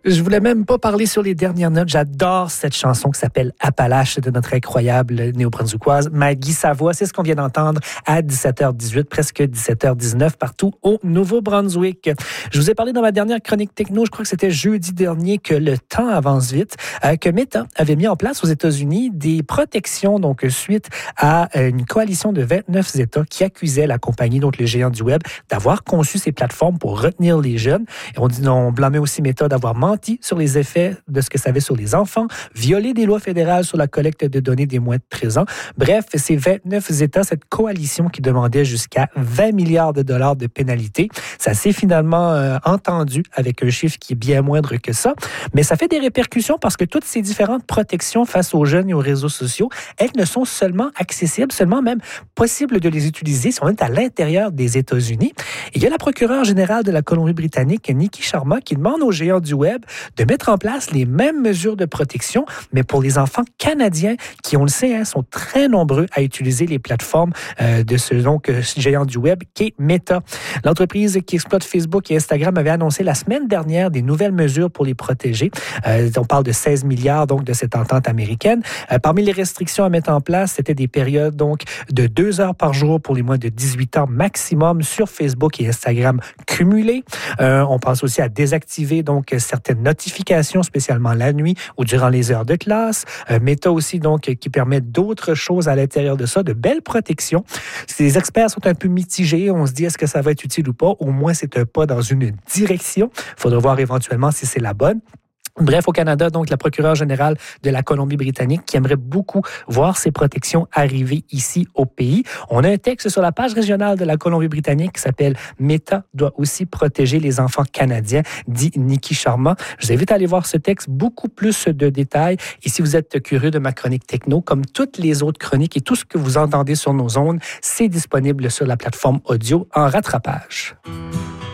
Je voulais même pas parler sur les dernières notes. J'adore cette chanson qui s'appelle Appalache de notre incroyable néo-brunswickoise Maggie Savoie. C'est ce qu'on vient d'entendre à 17h18, presque 17h19 partout au Nouveau-Brunswick. Je vous ai parlé dans ma dernière chronique techno, je crois que c'était jeudi dernier, que le temps avance vite, que Meta avait mis en place aux États-Unis des protections donc suite à une coalition de 29 États qui accusaient la compagnie, donc le géant du web, d'avoir conçu ces plateformes pour retenir les jeunes. Et on blâmait aussi Meta d'avoir menti sur les effets de ce que ça avait sur les enfants, violer des lois fédérales sur la collecte de données des moins de 13 ans. Bref, ces 29 États, cette coalition qui demandait jusqu'à 20 milliards de dollars de pénalités, ça s'est finalement entendu avec un chiffre qui est bien moindre que ça. Mais ça fait des répercussions parce que toutes ces différentes protections face aux jeunes et aux réseaux sociaux, elles ne sont seulement accessibles, seulement même possible de les utiliser si on est à l'intérieur des États-Unis. Et il y a la procureure générale de la Colombie-Britannique, Nikki Sharma, qui demande aux géants du web de mettre en place les mêmes mesures de protection, mais pour les enfants canadiens qui, on le sait, sont très nombreux à utiliser les plateformes de ce géant du web qui est Meta. L'entreprise qui exploite Facebook et Instagram avait annoncé la semaine dernière des nouvelles mesures pour les protéger. On parle de 16 milliards donc de cette entente américaine. Parmi les restrictions à mettre en place, c'était des périodes donc de 2 heures par jour pour les moins de 18 ans maximum sur Facebook et Instagram cumulés. On pense aussi à désactiver donc certaines notifications, spécialement la nuit ou durant les heures de classe. Meta aussi, donc, qui permet d'autres choses à l'intérieur de ça, de belles protections. Les experts sont un peu mitigés. On se dit, est-ce que ça va être utile ou pas? Au moins, c'est un pas dans une direction. Il faudra voir éventuellement si c'est la bonne. Bref, au Canada, donc, la procureure générale de la Colombie-Britannique qui aimerait beaucoup voir ces protections arriver ici au pays. On a un texte sur la page régionale de la Colombie-Britannique qui s'appelle « Meta doit aussi protéger les enfants canadiens », dit Nikki Sharma. Je vous invite à aller voir ce texte, beaucoup plus de détails. Et si vous êtes curieux de ma chronique techno, comme toutes les autres chroniques et tout ce que vous entendez sur nos ondes, c'est disponible sur la plateforme audio en rattrapage.